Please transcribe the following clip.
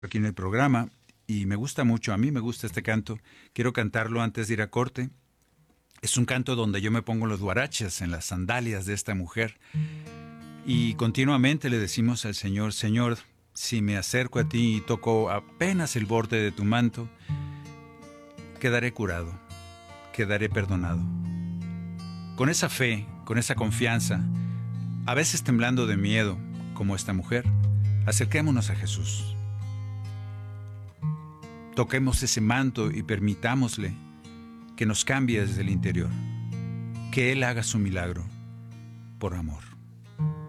aquí en el programa y me gusta mucho, a mí me gusta este canto, quiero cantarlo antes de ir a corte. Es un canto donde yo me pongo los huaraches en las sandalias de esta mujer y continuamente le decimos al Señor: Señor, si me acerco a ti y toco apenas el borde de tu manto, quedaré curado, quedaré perdonado. Con esa fe, con esa confianza, a veces temblando de miedo, como esta mujer, acerquémonos a Jesús. Toquemos ese manto y permitámosle que nos cambie desde el interior, que Él haga su milagro por amor.